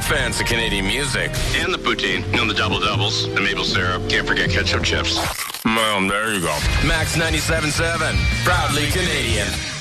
big fans of Canadian music. And the poutine. You know, the double doubles, the maple syrup. Can't forget ketchup chips. Well, there you go. Max 97.7. Proudly Canadian.